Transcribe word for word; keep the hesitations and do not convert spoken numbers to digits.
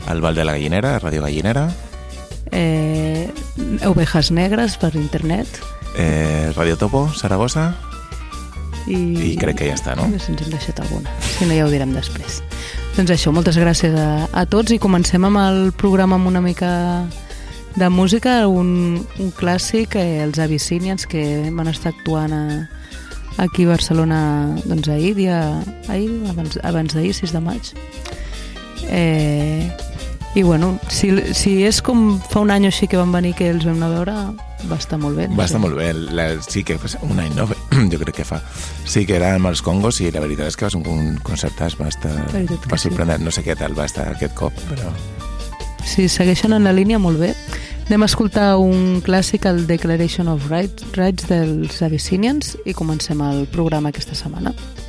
El Val de la Gallinera, Ràdio Gallinera. Eh, Ovejas Negres per internet. Eh, Radio Topo, Saragossa. I, I crec que ja està, no? Si ens hem deixat alguna. Si no, ja ho direm després. Doncs això, moltes gràcies a, a tots i comencem amb el programa amb una mica de música, un, un clàssic, eh, els Abyssinians, que van estar actuant a, aquí a Barcelona doncs ahir, dia, ahir abans, abans d'ahir, sis de maig. Eh, I bueno, si, si és com fa un any o així que van venir que els vam anar a veure, va estar molt bé. No va sé. estar molt bé, la, sí que un any no, jo crec que fa. Sí que era amb els Congos i la veritat és que va ser un concertàs, va estar va sorprendent, sí. No sé què tal va estar aquest cop, però... Sí, segueixen en la línia molt bé. Anem a escoltar un clàssic, el Declaration of Rights, Rights dels Abyssinians, i comencem el programa aquesta setmana.